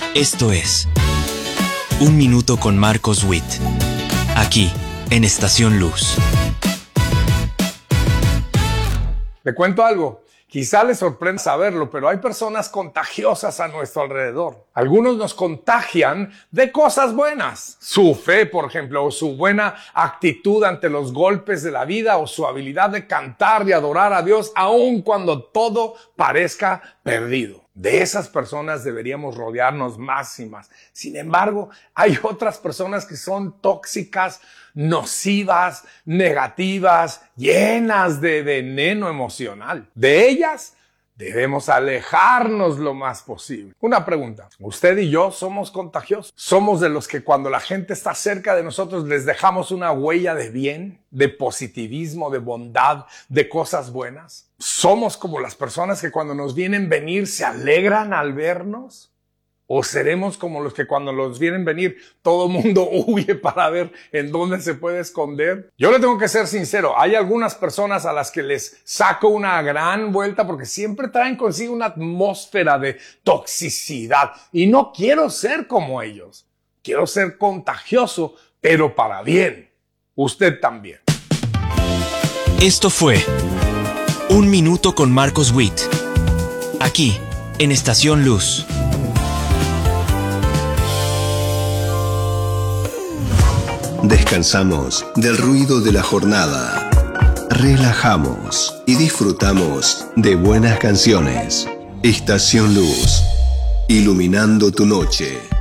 Esto es Un Minuto con Marcos Witt, aquí en Estación Luz. Le cuento algo, quizá les sorprenda saberlo, pero hay personas contagiosas a nuestro alrededor. Algunos nos contagian de cosas buenas. Su fe, por ejemplo, o su buena actitud ante los golpes de la vida, o su habilidad de cantar y adorar a Dios, aun cuando todo parezca perdido. De esas personas deberíamos rodearnos más y más. Sin embargo, hay otras personas que son tóxicas, nocivas, negativas, llenas de veneno emocional. De ellas debemos alejarnos lo más posible. Una pregunta, ¿usted y yo somos contagiosos? ¿Somos de los que cuando la gente está cerca de nosotros les dejamos una huella de bien, de positivismo, de bondad, de cosas buenas? ¿Somos como las personas que cuando nos vienen venir se alegran al vernos? ¿O seremos como los que cuando los vienen venir todo mundo huye para ver en dónde se puede esconder? Yo le tengo que ser sincero, hay algunas personas a las que les saco una gran vuelta porque siempre traen consigo una atmósfera de toxicidad y no quiero ser como ellos. Quiero ser contagioso, pero para bien. Usted también. Esto fue Un Minuto con Marcos Witt, aquí en Estación Luz. Descansamos del ruido de la jornada, relajamos y disfrutamos de buenas canciones. Estación Luz, iluminando tu noche.